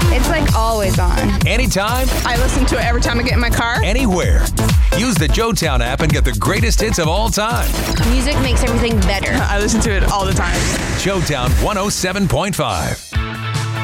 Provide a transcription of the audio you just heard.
It's like always on. Anytime, I listen to it every time I get in my car. anywhere. Use the Joetown app and get the greatest hits of all time. Music makes everything better. I listen to it all the time. Joetown 107.5.